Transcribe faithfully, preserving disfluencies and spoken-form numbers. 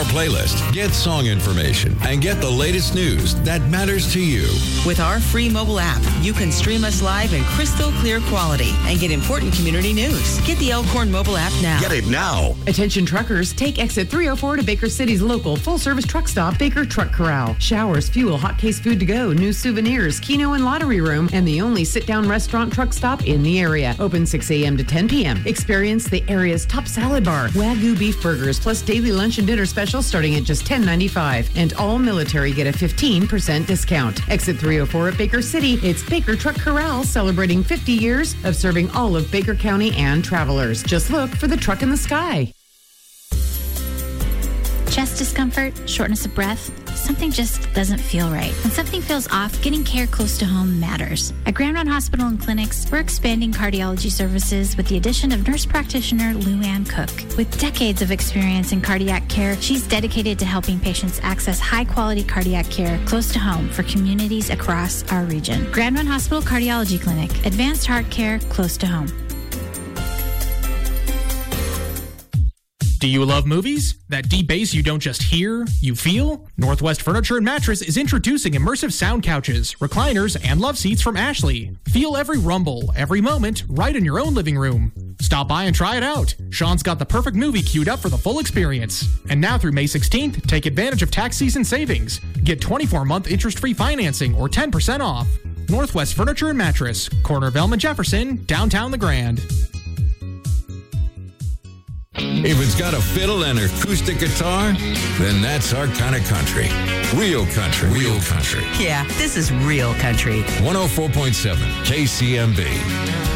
our playlist, get song information, and get the latest news that matters to you. With our free mobile app, you can stream us live in crystal clear quality and get important community news. Get the Elkhorn mobile app now. Get it now. Attention truckers, take exit three oh four to Baker City's local full-service truck stop, Baker Truck Corral. Showers, fuel, hot case food to go, new souvenirs, Keno and Lottery Room, and the only sit-down restaurant truck stop in the area. Open six a.m. to ten p.m. Experience the area's top salad bar, Wagyu beef burgers, plus daily lunch and dinner specials starting at just ten dollars and ninety-five cents. And all military get a fifteen percent discount. Exit three oh four at Baker City. It's Baker Truck Corral celebrating fifty years of serving all of Baker County and travelers. Just look for the truck in the sky. Chest discomfort, shortness of breath, something just doesn't feel right. When something feels off, getting care close to home matters. At Grand Run Hospital and Clinics, we're expanding cardiology services with the addition of nurse practitioner Lou Ann Cook. With decades of experience in cardiac care, she's dedicated to helping patients access high-quality cardiac care close to home for communities across our region. Grand Run Hospital Cardiology Clinic, advanced heart care close to home. Do you love movies? That deep bass you don't just hear, you feel? Northwest Furniture and Mattress is introducing immersive sound couches, recliners, and love seats from Ashley. Feel every rumble, every moment, right in your own living room. Stop by and try it out. Sean's got the perfect movie queued up for the full experience. And now through May sixteenth, take advantage of tax season savings. Get twenty-four month interest-free financing or ten percent off. Northwest Furniture and Mattress, corner of Elm and Jefferson, downtown The Grand. If it's got a fiddle and acoustic guitar, then that's our kind of country. Real country. Real country. Yeah, this is real country. one oh four point seven K C M B.